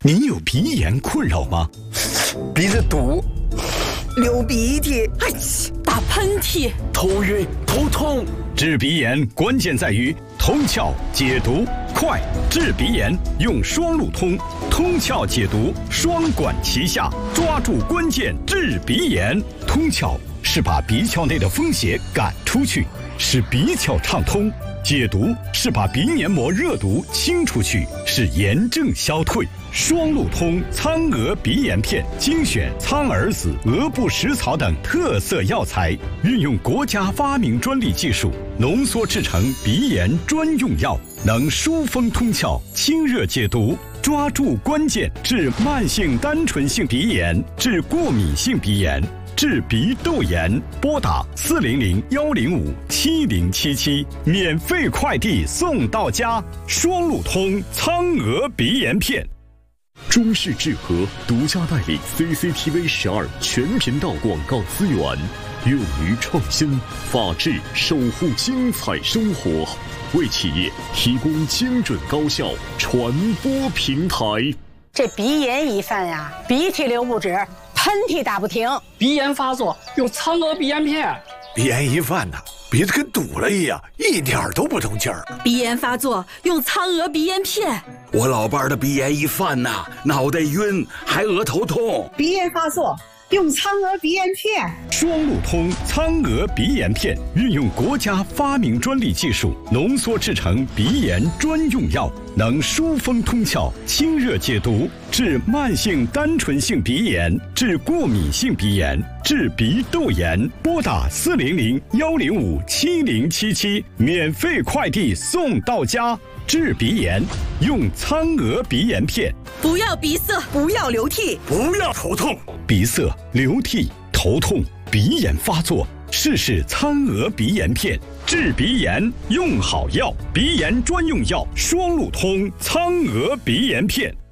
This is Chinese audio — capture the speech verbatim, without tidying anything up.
您有鼻炎困扰吗？ 鼻子堵， 流鼻涕， 哎，打喷嚏， 头晕头痛。 治鼻炎关键在于通窍解毒快，治鼻炎用双路通，通窍解毒双管齐下，抓住关键治鼻炎。通窍是把鼻窍内的风邪赶出去，使鼻窍畅通；解毒是把鼻黏膜热毒清出去，使炎症消退。双路通苍娥鼻炎片精选苍耳子、鹅不食草等特色药材，运用国家发明专利技术浓缩制成鼻炎专用药，能疏风通窍、清热解毒，抓住关键治慢性单纯性鼻炎、治过敏性鼻炎、治鼻窦炎。拨打四零零幺零五七零七七，免费快递送到家。双路通苍娥鼻炎片。 中视智和独家代理 C C T V 十二全频道广告资源，勇于创新，法治守护精彩生活，为企业提供精准高效传播平台。 这鼻炎一犯呀，鼻涕流不止，喷嚏打不停， 鼻炎发作用苍娥鼻炎片。 鼻炎一犯呐，鼻子跟堵了一样，一点都不通气儿。 鼻炎发作用苍娥鼻炎片。 我老伴儿的鼻炎一犯呐，脑袋晕，还额头痛。 鼻炎发作用苍娥鼻炎片。 双路通苍娥鼻炎片运用国家发明专利技术浓缩制成鼻炎专用药，能疏风通窍、清热解毒，治慢性单纯性鼻炎、治过敏性鼻炎、治鼻窦炎。拨打四零零幺零五七零七七，免费快递送到家。治鼻炎用苍娥鼻炎片。 不要鼻塞， 不要流涕， 不要头痛。 鼻塞、流涕、头痛、鼻炎发作，试试苍娥鼻炎片。治鼻炎用好药，鼻炎专用药双路通苍娥鼻炎片。